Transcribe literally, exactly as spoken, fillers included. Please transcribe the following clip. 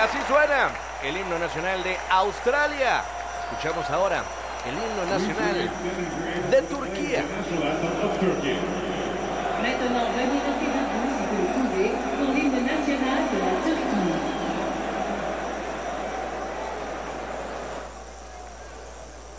así suena el himno nacional de Australia. Escuchamos ahora el himno nacional de Turquía.